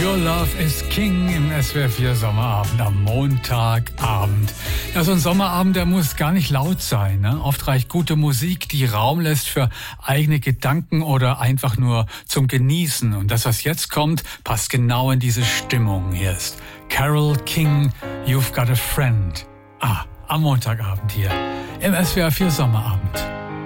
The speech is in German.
Your Love is King im SWR 4 Sommerabend am Montagabend. Ja, so ein Sommerabend, der muss gar nicht laut sein, ne? Oft reicht gute Musik, die Raum lässt für eigene Gedanken oder einfach nur zum Genießen. Und das, was jetzt kommt, passt genau in diese Stimmung. Hier ist Carole King, You've Got a Friend. Am Montagabend hier im SWR 4 Sommerabend.